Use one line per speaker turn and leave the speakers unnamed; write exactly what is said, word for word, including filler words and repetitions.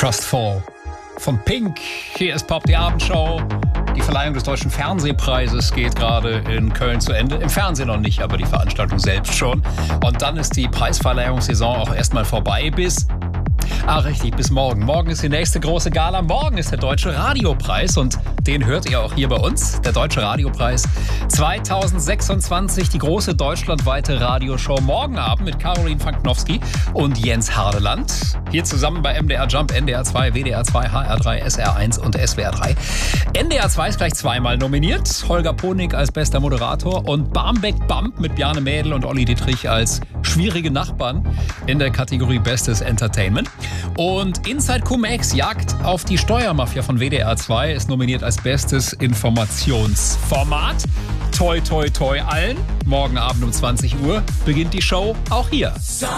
Trustful von Pink. Hier ist Pop, die Abendshow. Die Verleihung des Deutschen Fernsehpreises geht gerade in Köln zu Ende. Im Fernsehen noch nicht, aber die Veranstaltung selbst schon. Und dann ist die Preisverleihungssaison auch erstmal vorbei bis... Ah, richtig, bis morgen. Morgen ist die nächste große Gala. Morgen ist der Deutsche Radiopreis und den hört ihr auch hier bei uns. Der Deutsche Radiopreis zwanzig sechsundzwanzig, die große deutschlandweite Radioshow. Morgen Abend mit Caroline Fanknowski und Jens Hardeland. Hier zusammen bei M D R Jump, N D R zwei, W D R zwei, H R drei, S R eins und S W R drei. N D R zwei ist gleich zweimal nominiert. Holger Ponig als bester Moderator und Barmbek Bump mit Bjarne Mädel und Olli Dietrich als schwierige Nachbarn in der Kategorie Bestes Entertainment. Und Inside Cum-Ex Jagd auf die Steuermafia von W D R zwei ist nominiert als bestes Informationsformat. Toi, toi, toi allen. Morgen Abend um zwanzig Uhr beginnt die Show auch hier.